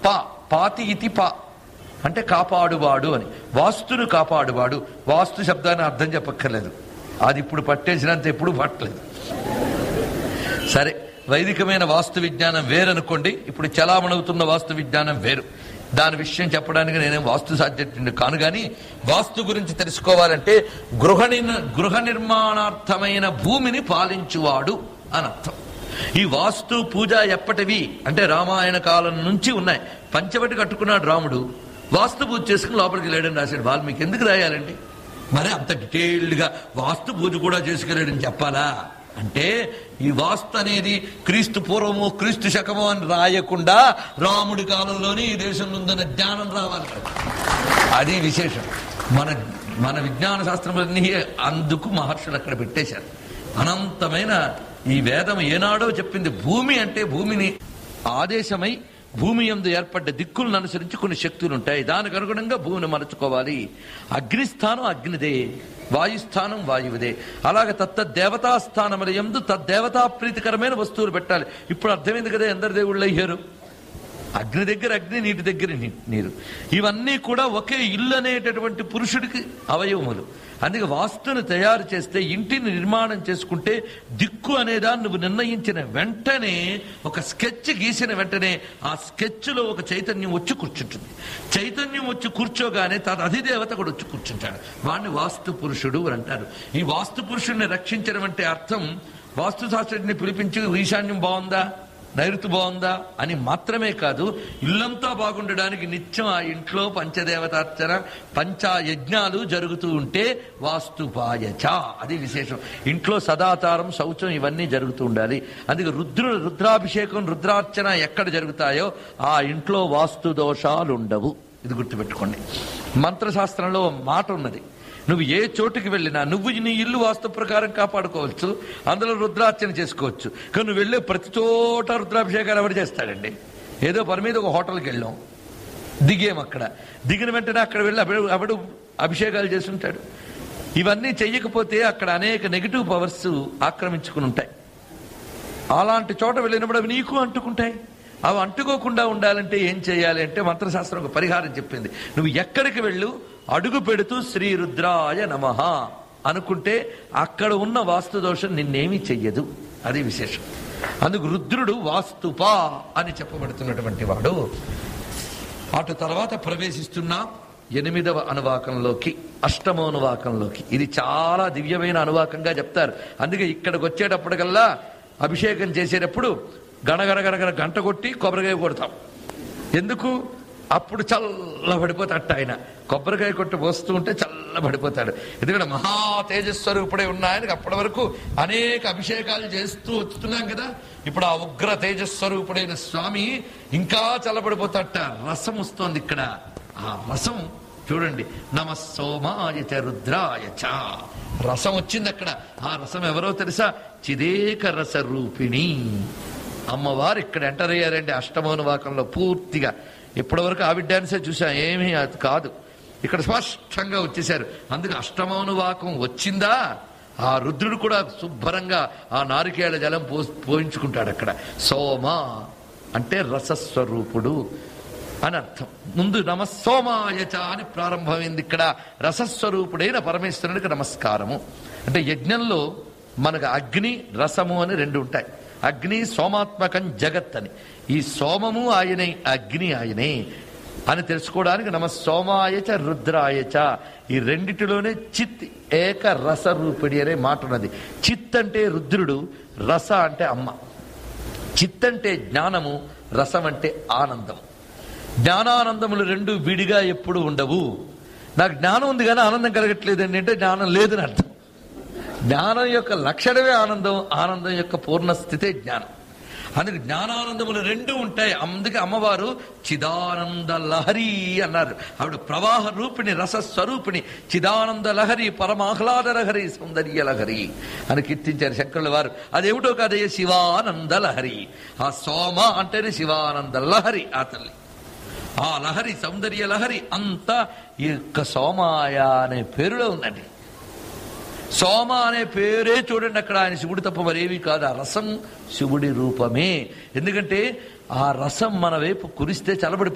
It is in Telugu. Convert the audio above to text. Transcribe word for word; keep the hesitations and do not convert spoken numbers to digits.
పా పాతి ఇతి పా అంటే కాపాడువాడు అని. వాస్తును కాపాడువాడు. వాస్తు శబ్దాన్ని అర్థం చెప్పక్కర్లేదు, అది ఇప్పుడు పట్టేసినంత ఎప్పుడు పట్టలేదు. సరే, వైదికమైన వాస్తు విజ్ఞానం వేరనుకోండి, ఇప్పుడు చలామణవుతున్న వాస్తు విజ్ఞానం వేరు. దాని విషయం చెప్పడానికి నేనేం వాస్తు సాధ్యత కాను. కానీ వాస్తు గురించి తెలుసుకోవాలంటే గృహ గృహ నిర్మాణార్థమైన భూమిని పాలించువాడు అని అర్థం. ఈ వాస్తు పూజ ఎప్పటివి అంటే రామాయణ కాలం నుంచి ఉన్నాయి. పంచవటి కట్టుకున్నాడు రాముడు, వాస్తు పూజ చేసుకుని లోపలికి లేడని రాశాడు వాల్మీకి. ఎందుకు రాయాలండి? మరి అంత డీటెయిల్డ్గా వాస్తు పూజ కూడా చేసుకెళ్ళాడని చెప్పాలా? అంటే ఈ వాస్తు అనేది క్రీస్తు పూర్వము క్రీస్తు శకము అని రాయకుండా రాముడి కాలంలోనే ఈ దేశంలో ఉందన్న జ్ఞానం రావాలి. అది విశేషం. మన మన విజ్ఞాన శాస్త్రములన్నీ అందుకు మహర్షులు అక్కడ పెట్టేశారు. అనంతమైన ఈ వేదం ఏనాడో చెప్పింది. భూమి అంటే భూమిని ఆదేశమై భూమి యందు ఏర్పడ్డ దిక్కులను అనుసరించి కొన్ని శక్తులు ఉంటాయి, దానికి అనుగుణంగా భూమిని మలుచుకోవాలి. అగ్నిస్థానం అగ్నిదే, వాయుస్థానం వాయువుదే. అలాగే తత్తదేవతా స్థానముల యందు తద్దేవతా ప్రీతికరమైన వస్తువులు పెట్టాలి. ఇప్పుడు అర్థమైంది కదా ఎందరు దేవుళ్ళు అయ్యారు. అగ్ని దగ్గర అగ్ని, నీటి దగ్గర నీరు, ఇవన్నీ కూడా ఒకే ఇల్లు అనేటటువంటి పురుషుడికి అవయవములు. అందుకే వాస్తుని తయారు చేస్తే, ఇంటిని నిర్మాణం చేసుకుంటే దిక్కు అనేదాన్ని నువ్వు నిర్ణయించిన వెంటనే, ఒక స్కెచ్ గీసిన వెంటనే ఆ స్కెచ్లో ఒక చైతన్యం వచ్చి కూర్చుంటుంది. చైతన్యం వచ్చి కూర్చోగానే తన అధిదేవత కూడా వచ్చి కూర్చుంటాడు. వాడిని వాస్తు పురుషుడు అని అంటారు. ఈ వాస్తు పురుషుడిని రక్షించడం అంటే అర్థం వాస్తు శాస్త్రుడిని పిలిపించి ఈశాన్యం బాగుందా, నైరుతి బాగుందా అని మాత్రమే కాదు, ఇల్లంతా బాగుండడానికి నిత్యం ఆ ఇంట్లో పంచదేవతార్చన పంచయజ్ఞాలు జరుగుతూ ఉంటే వాస్తుపాయచ, అది విశేషం. ఇంట్లో సదాచారం శౌచం ఇవన్నీ జరుగుతూ ఉండాలి. అందుకే రుద్రుడు రుద్రాభిషేకం రుద్రార్చన ఎక్కడ జరుగుతాయో ఆ ఇంట్లో వాస్తు దోషాలు ఉండవు. ఇది గుర్తుపెట్టుకోండి. మంత్రశాస్త్రంలో మాట ఉన్నది, నువ్వు ఏ చోటుకి వెళ్ళినా నువ్వు నీ ఇల్లు వాస్తు ప్రకారం కాపాడుకోవచ్చు, అందులో రుద్రార్చన చేసుకోవచ్చు. కానీ నువ్వు వెళ్ళే ప్రతి చోట రుద్రాభిషేకాలు ఎవరు చేస్తాడండి? ఏదో పని మీద ఒక హోటల్కి వెళ్ళాం, దిగేం, అక్కడ దిగిన వెంటనే అక్కడ వెళ్ళి అప్పుడు అప్పుడు అభిషేకాలు చేసి ఉంటాడు. ఇవన్నీ చెయ్యకపోతే అక్కడ అనేక నెగిటివ్ పవర్స్ ఆక్రమించుకుని ఉంటాయి. అలాంటి చోట వెళ్ళినప్పుడు అవి నీకు అంటుకుంటాయి. అవి అంటుకోకుండా ఉండాలంటే ఏం చేయాలి అంటే మంత్రశాస్త్రం ఒక పరిహారం చెప్పింది. నువ్వు ఎక్కడికి వెళ్ళు, అడుగు పెడుతూ శ్రీ రుద్రాయ నమః అనుకుంటే అక్కడ ఉన్న వాస్తు దోషం నిన్నేమీ చెయ్యదు. అది విశేషం. అందుకు రుద్రుడు వాస్తుపా అని చెప్పబడుతున్నటువంటి వాడు. అటు తర్వాత ప్రవేశిస్తున్న ఎనిమిదవ అనువాకంలోకి, అష్టమోనువాకంలోకి. ఇది చాలా దివ్యమైన అనువాకంగా చెప్తారు. అందుకే ఇక్కడికి వచ్చేటప్పటికల్లా అభిషేకం చేసేటప్పుడు గణగణ గణగణ గంట కొట్టి కొబ్బరికాయ కొడతాం. ఎందుకు? అప్పుడు చల్లబడిపోతాడు ఆయన. కొబ్బరికాయ కొట్టి పోస్తూ ఉంటే చల్లబడిపోతాడు. ఎందుకంటే మహా తేజస్వరూపుడే ఉన్న ఆయనకి అప్పటి వరకు అనేక అభిషేకాలు చేస్తూ వచ్చుతున్నాం కదా, ఇప్పుడు ఆ ఉగ్ర తేజస్వరూపుడైన స్వామి ఇంకా చల్లబడిపోతాడట. రసం వస్తోంది ఇక్కడ. ఆ రసం చూడండి, నమ సోమాయ చ రుద్రాయ చ, రసం వచ్చింది అక్కడ. ఆ రసం ఎవరో తెలుసా? చిదేక రస రూపిణి అమ్మవారు ఇక్కడ ఎంటర్ అయ్యారండి అష్టమోనువాకంలో పూర్తిగా. ఇప్పటి వరకు ఆవిడ డాన్సే చూసా, ఏమీ అది కాదు. ఇక్కడ స్పష్టంగా వచ్చేశారు. అందుకే అష్టమోనువాకం వచ్చిందా, ఆ రుద్రుడు కూడా శుభ్రంగా ఆ నారికేళ జలం పో పోయించుకుంటాడు అక్కడ. సోమ అంటే రసస్వరూపుడు అని అర్థం. ముందు నమస్సోమాయచ అని ప్రారంభమైంది. ఇక్కడ రసస్వరూపుడైన పరమేశ్వరునికి నమస్కారము. అంటే యజ్ఞంలో మనకు అగ్ని రసము అని రెండు ఉంటాయి. అగ్ని సోమాత్మకం జగత్ అని. ఈ సోమము ఆయనే, అగ్ని ఆయనే అని తెలుసుకోవడానికి నమ సోమాయచ రుద్రాయచ, ఈ రెండిటిలోనే చిత్ ఏక రస రూపిణి అనే మాట ఉన్నది. చిత్ అంటే రుద్రుడు, రస అంటే అమ్మ. చిత్ అంటే జ్ఞానము, రసం అంటే ఆనందం. జ్ఞానానందములు రెండు విడిగా ఎప్పుడు ఉండవు. నాకు జ్ఞానం ఉంది కానీ ఆనందం కలగట్లేదండి అంటే జ్ఞానం లేదని అర్థం. జ్ఞానం యొక్క లక్షణమే ఆనందం, ఆనందం యొక్క పూర్ణ స్థితే జ్ఞానం. అందుకే జ్ఞానానందములు రెండు ఉంటాయి. అందుకే అమ్మవారు చిదానంద లహరి అన్నారు. ఆవిడ ప్రవాహ రూపిణి, రసస్వరూపిణి, చిదానంద లహరి, పరమాహ్లాద లహరి, సౌందర్య లహరి అని కీర్తించారు శంకరుల వారు. అదేమిటో కాదయ్య, శివానంద లహరి. ఆ సోమ అంటేనే శివానంద లహరి ఆ తల్లి. ఆ లహరి సౌందర్య లహరి అంతా ఈ యొక్క సోమాయ అనే పేరులో ఉందండి. సోమ అనే పేరే చూడండి అక్కడ, ఆయన శివుడు తప్ప మరేమీ కాదు. ఆ రసం శివుడి రూపమే. ఎందుకంటే ఆ రసం మన వైపు కురిస్తే చల్లబడి